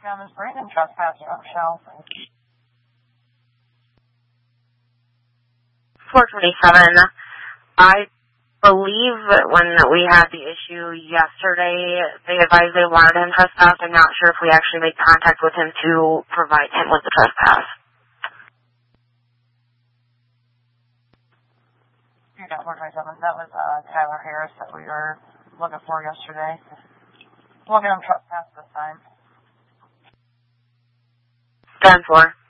Is Brandon trespassing on Michelle? 427. I believe that when we had the issue yesterday, they advised they wanted him trespassed. I'm not sure if we actually made contact with him to provide him with the trespass. You got 427. That was Tyler Harris that we were looking for yesterday. We'll get him trespassed this time. 10-4.